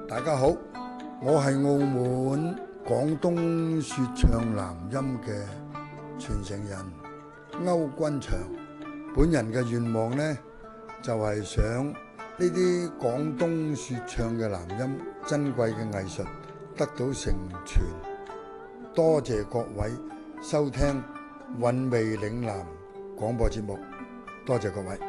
大家好，我係澳門廣東說唱南音嘅傳承人歐君祥。本人嘅願望呢，就係想呢啲廣東說唱嘅南音珍貴嘅藝術得到承傳。多謝各位收聽韻味嶺南廣播節目，多謝各位。